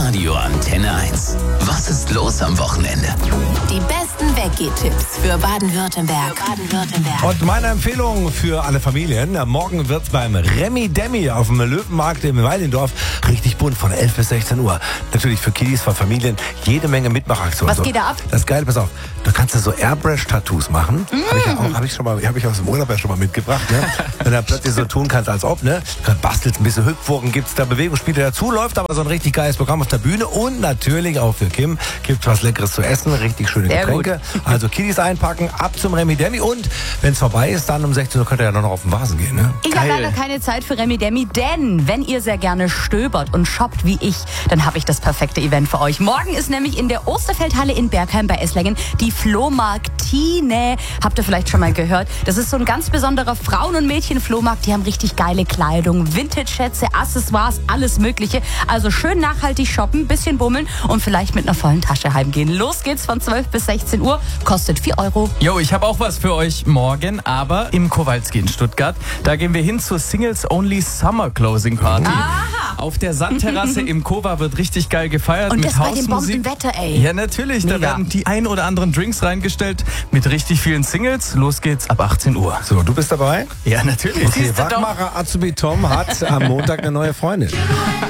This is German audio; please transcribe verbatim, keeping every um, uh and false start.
Hitradio Antenne eins. Was ist los am Wochenende? Die besten Weggehtipps für Baden-Württemberg. Baden-Württemberg. Und meine Empfehlung für alle Familien: Morgen wird's beim Remi Demi auf dem Löwenmarkt im Weilendorf richtig bunt von elf bis sechzehn Uhr. Natürlich für Kiddies, für Familien, jede Menge Mitmachaktionen. Was so. geht da ab? Das ist geil, pass auf. Da kannst du so Airbrush-Tattoos machen. Mm. Habe ich, ja auch, hab ich, schon mal, hab ich aus dem Urlaub ja schon mal mitgebracht. Ne? Wenn du dann plötzlich so tun kannst, als ob, ne? Du bastelst ein bisschen Hüpfwogen, gibt's da Bewegungsspiele dazu, läuft aber so ein richtig geiles Programm auf der Bühne. Und natürlich auch für Kim gibt's was Leckeres zu essen, richtig schöne Sehr Getränke. gut. Also Kiddies einpacken, ab zum Remi Demi. Und wenn es vorbei ist, dann um sechzehn Uhr könnt ihr ja noch auf den Vasen gehen. Ne? Ich habe leider keine Zeit für Remi Demi, denn wenn ihr sehr gerne stöbert und shoppt wie ich, dann habe ich das perfekte Event für euch. Morgen ist nämlich in der Osterfeldhalle in Bergheim bei Esslingen die Flohmarktine. Habt ihr vielleicht schon mal gehört? Das ist so ein ganz besonderer Frauen- und Mädchen-Flohmarkt. Die haben richtig geile Kleidung, Vintage-Schätze, Accessoires, alles Mögliche. Also schön nachhaltig shoppen, bisschen bummeln und vielleicht mit einer vollen Tasche heimgehen. Los geht's von zwölf bis sechzehn Uhr. Kostet vier Euro. Jo, ich habe auch was für euch morgen, aber im Kowalski in Stuttgart. Da gehen wir hin zur Singles Only Summer Closing Party. Aha. Auf der Sandterrasse im Kova wird richtig geil gefeiert Und mit das bei dem Hausmusik. Bombenwetter, ey. Ja, natürlich. Da Mega. werden die ein oder anderen Drinks reingestellt mit richtig vielen Singles. Los geht's ab achtzehn Uhr. So, du bist dabei? Ja, natürlich. Okay, Wachmacher Azubi Tom hat am Montag eine neue Freundin.